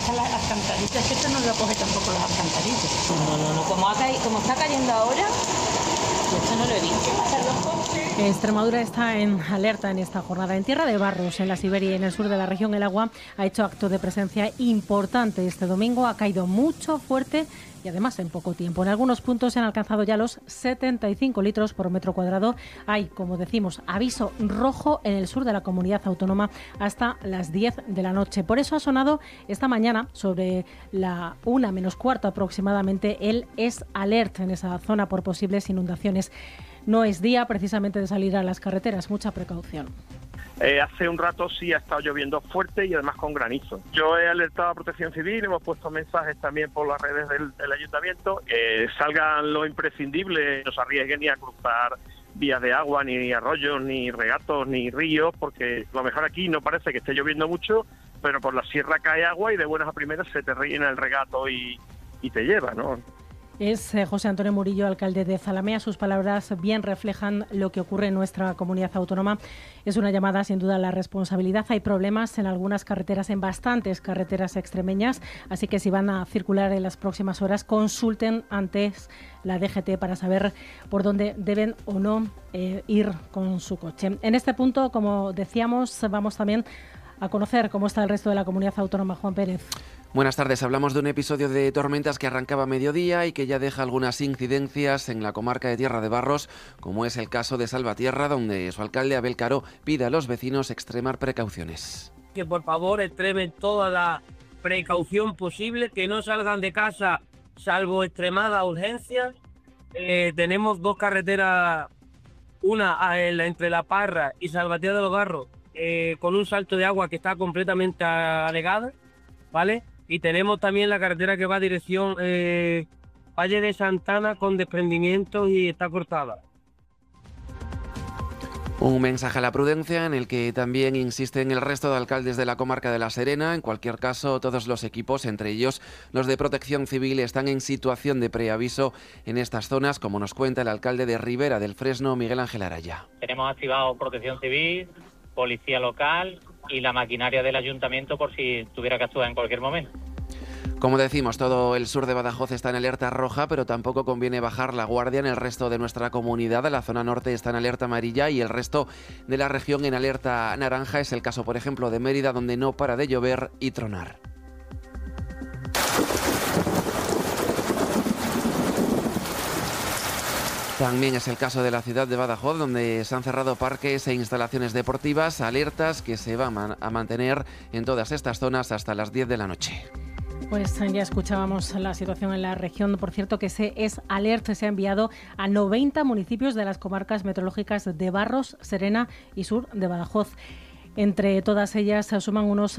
están las alcantarillas, es que esto no lo coge tampoco las alcantarillas. No, como está cayendo ahora, esto no lo he visto. Extremadura está en alerta en esta jornada. En Tierra de Barros, en la Siberia y en el sur de la región, el agua ha hecho acto de presencia importante este domingo. Ha caído mucho, fuerte y además en poco tiempo. En algunos puntos se han alcanzado ya los 75 litros por metro cuadrado. Hay, como decimos, aviso rojo en el sur de la comunidad autónoma hasta las 10 de la noche. Por eso ha sonado esta mañana, sobre la 1 menos cuarto aproximadamente, el Es Alert en esa zona por posibles inundaciones. No es día precisamente de salir a las carreteras, mucha precaución. Hace un rato sí ha estado lloviendo fuerte y además con granizo. Yo he alertado a Protección Civil, hemos puesto mensajes también por las redes del ayuntamiento, salgan lo imprescindible, no se arriesguen ni a cruzar vías de agua, ni arroyos, ni regatos, ni ríos, porque a lo mejor aquí no parece que esté lloviendo mucho, pero por la sierra cae agua y de buenas a primeras se te rellena el regato y te lleva, ¿no? Es José Antonio Murillo, alcalde de Zalamea. Sus palabras bien reflejan lo que ocurre en nuestra comunidad autónoma. Es una llamada sin duda a la responsabilidad. Hay problemas en algunas carreteras, en bastantes carreteras extremeñas, así que si van a circular en las próximas horas, consulten antes la DGT para saber por dónde deben o no ir con su coche. En este punto, como decíamos, vamos también a conocer cómo está el resto de la comunidad autónoma. Juan Pérez. Buenas tardes. Hablamos de un episodio de tormentas que arrancaba a mediodía y que ya deja algunas incidencias en la comarca de Tierra de Barros, como es el caso de Salvatierra, donde su alcalde Abel Caro pide a los vecinos extremar precauciones. Que por favor extremen toda la precaución posible, que no salgan de casa salvo extremada urgencia. Tenemos dos carreteras, una entre La Parra y Salvatierra de los Barros, con un salto de agua que está completamente anegada, ¿vale? Y tenemos también la carretera que va a dirección Valle de Santana con desprendimientos y está cortada. Un mensaje a la prudencia en el que también insisten el resto de alcaldes de la comarca de La Serena. En cualquier caso, todos los equipos, entre ellos los de Protección Civil, están en situación de preaviso en estas zonas, como nos cuenta el alcalde de Ribera del Fresno, Miguel Ángel Araya. Tenemos activado Protección Civil, Policía Local y la maquinaria del ayuntamiento por si tuviera que actuar en cualquier momento. Como decimos, todo el sur de Badajoz está en alerta roja, pero tampoco conviene bajar la guardia en el resto de nuestra comunidad. La zona norte está en alerta amarilla y el resto de la región en alerta naranja. Es el caso, por ejemplo, de Mérida, donde no para de llover y tronar. También es el caso de la ciudad de Badajoz, donde se han cerrado parques e instalaciones deportivas, alertas que se van a mantener en todas estas zonas hasta las 10 de la noche. Pues ya escuchábamos la situación en la región. Por cierto, que ese Es Alert se ha enviado a 90 municipios de las comarcas meteorológicas de Barros, Serena y sur de Badajoz. Entre todas ellas se suman unos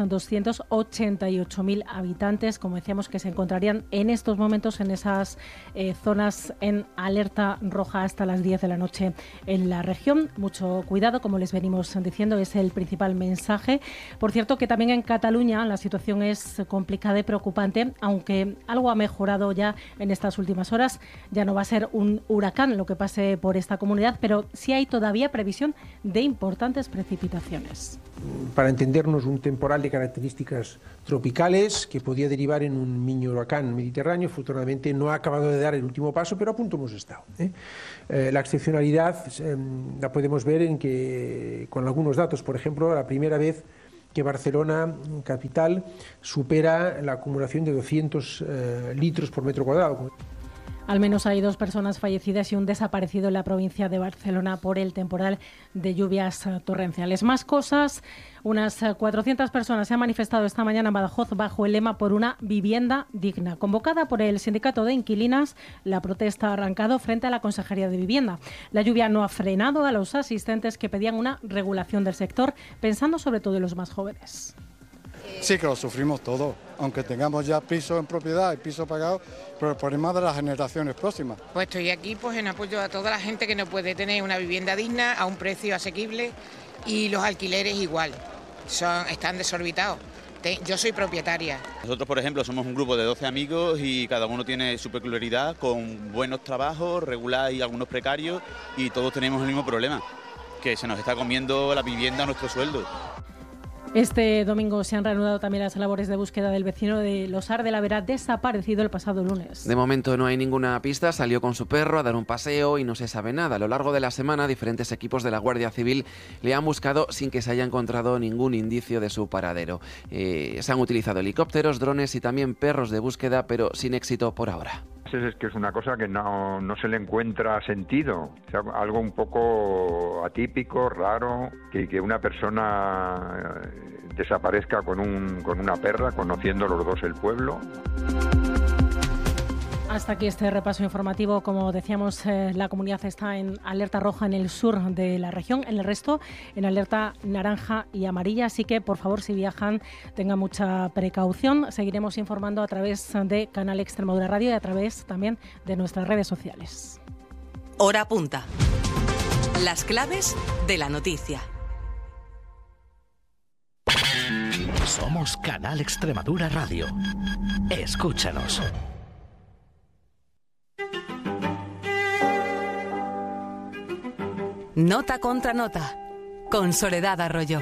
288.000 habitantes, como decíamos, que se encontrarían en estos momentos en esas zonas en alerta roja hasta las 10 de la noche en la región. Mucho cuidado, como les venimos diciendo, es el principal mensaje. Por cierto, que también en Cataluña la situación es complicada y preocupante, aunque algo ha mejorado ya en estas últimas horas. Ya no va a ser un huracán lo que pase por esta comunidad, pero sí hay todavía previsión de importantes precipitaciones. Para entendernos, un temporal de características tropicales que podía derivar en un mini huracán mediterráneo. Afortunadamente no ha acabado de dar el último paso, pero a punto hemos estado. La excepcionalidad la podemos ver en que, con algunos datos, por ejemplo, la primera vez que Barcelona, capital, supera la acumulación de 200 litros por metro cuadrado. Al menos hay 2 personas fallecidas y un desaparecido en la provincia de Barcelona por el temporal de lluvias torrenciales. Más cosas. Unas 400 personas se han manifestado esta mañana en Badajoz bajo el lema por una vivienda digna. Convocada por el sindicato de inquilinas, la protesta ha arrancado frente a la Consejería de Vivienda. La lluvia no ha frenado a los asistentes que pedían una regulación del sector, pensando sobre todo en los más jóvenes. Sí que lo sufrimos todo, aunque tengamos ya piso en propiedad y piso pagado, pero el problema de las generaciones próximas. Pues estoy aquí en apoyo a toda la gente que no puede tener una vivienda digna a un precio asequible, y los alquileres igual, están desorbitados. Yo soy propietaria. Nosotros, por ejemplo, somos un grupo de 12 amigos y cada uno tiene su peculiaridad, con buenos trabajos, regular y algunos precarios, y todos tenemos el mismo problema, que se nos está comiendo la vivienda a nuestro sueldo. Este domingo se han reanudado también las labores de búsqueda del vecino de Losar de la Vera, desaparecido el pasado lunes. De momento no hay ninguna pista, salió con su perro a dar un paseo y no se sabe nada. A lo largo de la semana, diferentes equipos de la Guardia Civil le han buscado sin que se haya encontrado ningún indicio de su paradero. Se han utilizado helicópteros, drones y también perros de búsqueda, pero sin éxito por ahora. Es que es una cosa que no se le encuentra sentido, o sea, algo un poco atípico, raro, que una persona desaparezca con una perra, conociendo los dos el pueblo. Hasta aquí este repaso informativo. Como decíamos, la comunidad está en alerta roja en el sur de la región, en el resto en alerta naranja y amarilla, así que por favor, si viajan, tengan mucha precaución. Seguiremos informando a través de Canal Extremadura Radio y a través también de nuestras redes sociales. Hora punta. Las claves de la noticia. Somos Canal Extremadura Radio. Escúchanos. Nota contra nota, con Soledad Arroyo.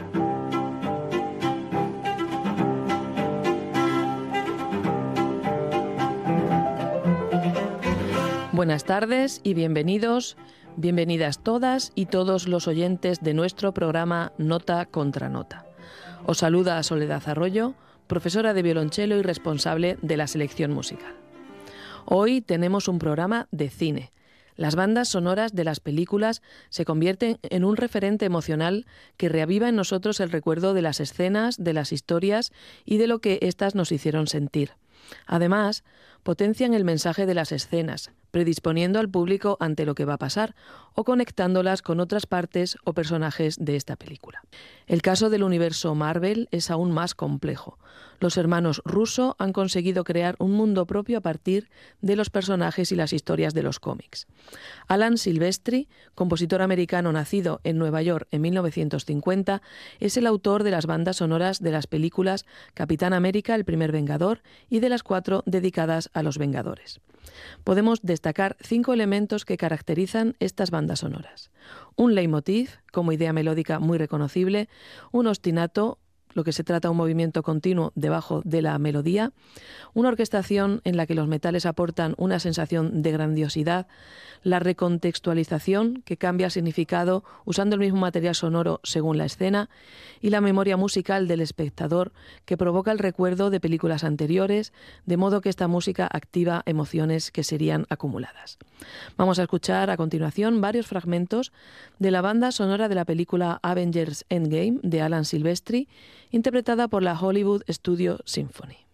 Buenas tardes y bienvenidas todas y todos los oyentes de nuestro programa Nota contra Nota. Os saluda Soledad Arroyo, profesora de violonchelo y responsable de la selección musical. Hoy tenemos un programa de cine. Las bandas sonoras de las películas se convierten en un referente emocional que reaviva en nosotros el recuerdo de las escenas, de las historias y de lo que éstas nos hicieron sentir. Además, potencian el mensaje de las escenas, predisponiendo al público ante lo que va a pasar o conectándolas con otras partes o personajes de esta película. El caso del universo Marvel es aún más complejo. Los hermanos Russo han conseguido crear un mundo propio a partir de los personajes y las historias de los cómics. Alan Silvestri, compositor americano nacido en Nueva York en 1950, es el autor de las bandas sonoras de las películas Capitán América, el primer Vengador, y de las 4 dedicadas a los Vengadores. Podemos destacar 5 elementos que caracterizan estas bandas sonoras. Un leitmotiv, como idea melódica muy reconocible, un ostinato, lo que se trata de un movimiento continuo debajo de la melodía, una orquestación en la que los metales aportan una sensación de grandiosidad, la recontextualización, que cambia el significado usando el mismo material sonoro según la escena, y la memoria musical del espectador, que provoca el recuerdo de películas anteriores, de modo que esta música activa emociones que serían acumuladas. Vamos a escuchar a continuación varios fragmentos de la banda sonora de la película Avengers Endgame de Alan Silvestri, interpretada por la Hollywood Studio Symphony.